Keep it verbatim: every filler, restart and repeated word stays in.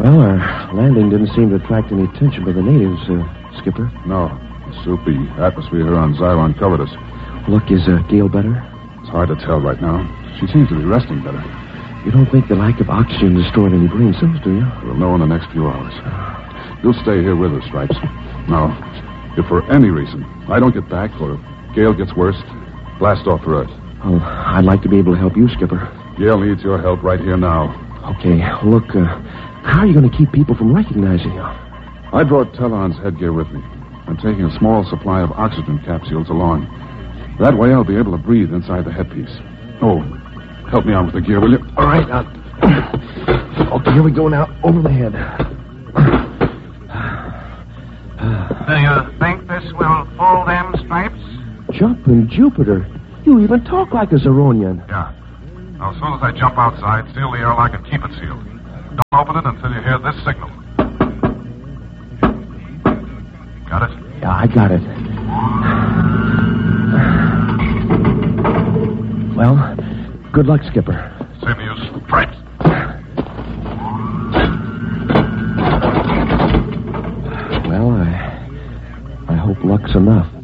Well, our landing didn't seem to attract any attention by the natives, uh, Skipper. No. The soupy atmosphere here on Zyron covered us. Look, is uh, Gail better? It's hard to tell right now. She seems to be resting better. You don't think the lack of oxygen destroyed any brain cells, do you? We'll know in the next few hours. You'll stay here with us, Stripes. Now, if for any reason I don't get back or if Gail gets worse, blast off for Earth. Oh, I'd like to be able to help you, Skipper. Gail needs your help right here now. Okay, look, uh, how are you going to keep people from recognizing you? I brought Telon's headgear with me. I'm taking a small supply of oxygen capsules along. That way I'll be able to breathe inside the headpiece. Oh, help me out with the gear, will you? All right. Uh, okay, here we go now. Over the head. Do you think this will fool them, Stripes? Jumping Jupiter. You even talk like a Zeronian. Yeah. Now, as soon as I jump outside, seal the airlock and keep it sealed. Don't open it until you hear this signal. Got it? Yeah, I got it. Well, good luck, Skipper. Same to you, Stripes. Well, I... I hope luck's enough.